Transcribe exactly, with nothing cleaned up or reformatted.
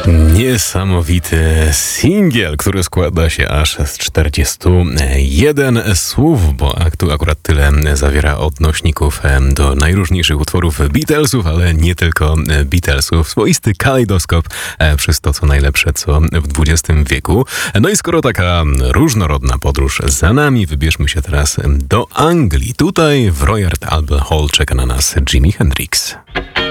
Niesamowity singiel, który składa się aż z czterdziestu jeden słów, bo aktu akurat tyle zawiera odnośników do najróżniejszych utworów Beatlesów, ale nie tylko Beatlesów. Swoisty kalejdoskop przez to, co najlepsze, co w dwudziestym wieku. No i skoro taka różnorodna podróż za nami, wybierzmy się teraz do Anglii. Tutaj w Royal Albert Hall czeka na nas Jimi Hendrix.